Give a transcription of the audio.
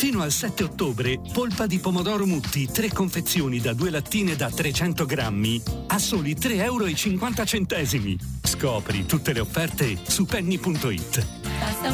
Fino al 7 ottobre, polpa di pomodoro Mutti, 3 confezioni da 2 lattine da 300 grammi, a soli 3,50 euro. Scopri tutte le offerte su penny.it.